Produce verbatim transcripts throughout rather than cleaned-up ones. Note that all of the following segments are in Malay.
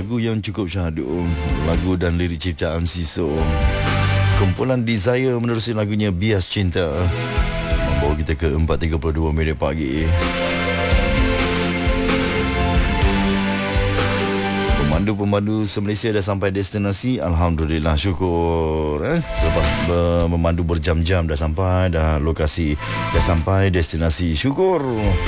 lagu yang cukup syahdu, lagu dan lirik ciptaan Siso. Kumpulan Desire menerusi lagunya Bias Cinta, membawa kita ke empat tiga puluh dua minit pagi. Pemandu-pemandu se-Malaysia dah sampai destinasi. Alhamdulillah, syukur eh? Sebab uh, memandu berjam-jam dah sampai, dah lokasi, dah sampai destinasi. Syukur.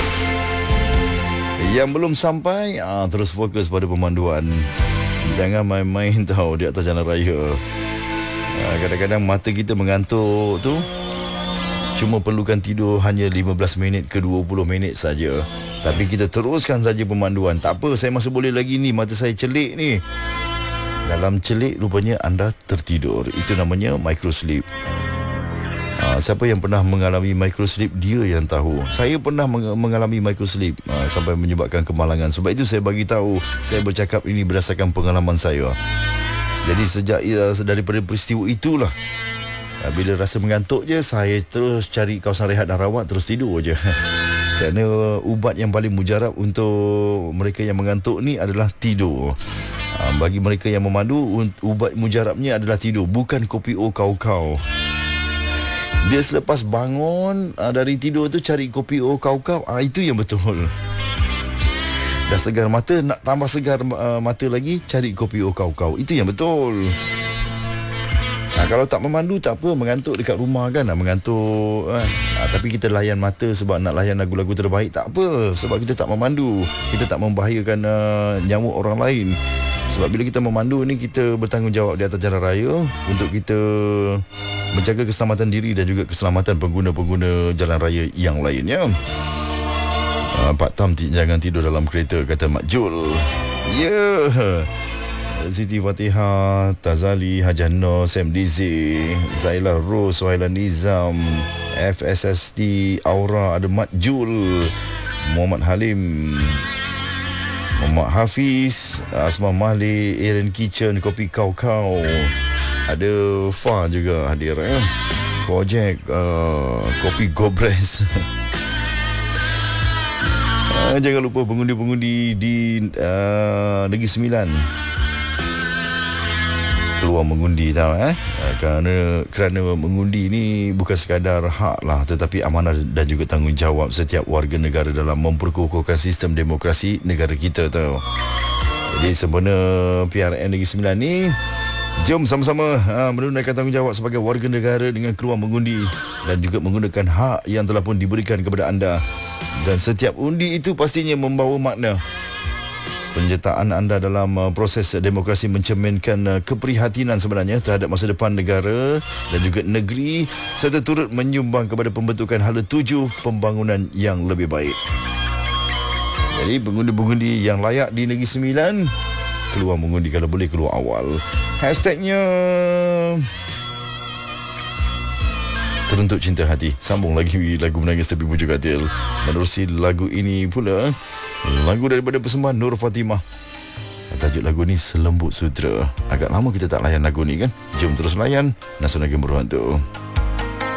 Yang belum sampai, ah, terus fokus pada pemanduan. Jangan main-main tahu di atas jalan raya. ah, Kadang-kadang mata kita mengantuk tu, cuma perlukan tidur hanya lima belas minit ke dua puluh minit saja. Tapi kita teruskan saja pemanduan. Tak apa, saya masih boleh lagi ni, mata saya celik ni. Dalam celik rupanya anda tertidur. Itu namanya microsleep. Uh, siapa yang pernah mengalami microsleep, dia yang tahu. Saya pernah meng- mengalami microsleep uh, sampai menyebabkan kemalangan. Sebab itu saya bagi tahu, saya bercakap ini berdasarkan pengalaman saya. Jadi sejak uh, daripada peristiwa itulah, uh, bila rasa mengantuk je, saya terus cari kawasan rehat dan rawat, terus tidur je. Kerana ubat yang paling mujarab untuk mereka yang mengantuk ni adalah tidur. uh, Bagi mereka yang memandu, ubat mujarabnya adalah tidur, bukan kopi o kau-kau. Dia selepas bangun uh, dari tidur tu cari kopi o kau-kau, uh, itu yang betul. Dah segar mata, nak tambah segar uh, mata lagi, cari kopi o kau-kau. Itu yang betul. uh, Kalau tak memandu tak apa, mengantuk dekat rumah kan, nak mengantuk uh, uh, tapi kita layan mata sebab nak layan lagu-lagu terbaik, tak apa. Sebab kita tak memandu, kita tak membahayakan uh, nyawa orang lain. Sebab bila kita memandu ni, kita bertanggungjawab di atas jalan raya untuk kita menjaga keselamatan diri dan juga keselamatan pengguna-pengguna jalan raya yang lainnya. uh, Pak Tam, jangan tidur dalam kereta, kata Mak Jul. Ya yeah. Siti Fatihah, Tazali, Hajar Nur, Sam Dizi, Zailah Rose, Suhailan Nizam, F S S T Aura, ada Mak Jul, Muhammad Halim, Muhammad Hafiz, Asma Mahli, Aaron Kitchen, Kopi Kau-Kau, ada Fa juga hadir eh. Kojek, uh, Kopi Gobres. uh, Jangan lupa pengundi-pengundi di uh, Negeri Sembilan keluar mengundi, tahu eh uh, kerana kerana mengundi ni bukan sekadar hak lah, tetapi amanah dan juga tanggungjawab setiap warga negara dalam memperkukuhkan sistem demokrasi negara kita, tahu. Jadi sempena P R N Negeri Sembilan ni, jom sama-sama ha, menunaikan tanggungjawab sebagai warga negara dengan keluar mengundi dan juga menggunakan hak yang telah pun diberikan kepada anda. Dan setiap undi itu pastinya membawa makna. Penyertaan anda dalam uh, proses demokrasi mencerminkan uh, keprihatinan sebenarnya terhadap masa depan negara dan juga negeri, serta turut menyumbang kepada pembentukan hala tuju pembangunan yang lebih baik. Jadi pengundi-pengundi yang layak di Negeri Sembilan, keluar mengundi kalau boleh keluar awal. Hashtagnya Teruntuk Cinta Hati. Sambung lagi lagu Menangis Tepi Bujuk Katil. Menerusi lagu ini pula, lagu daripada persembahan Nur Fatimah. Tajuk lagu ni Selembut Sutra. Agak lama kita tak layan lagu ni kan? Jom terus layan Nasional Game Berhantu.